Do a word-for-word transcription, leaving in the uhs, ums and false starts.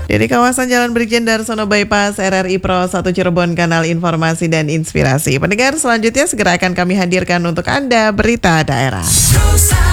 Dari kawasan Jalan Brigjen Darsono Bypass R R I Pro satu Cirebon, kanal informasi dan inspirasi. Pendengar, selanjutnya segera akan kami hadirkan untuk Anda berita daerah.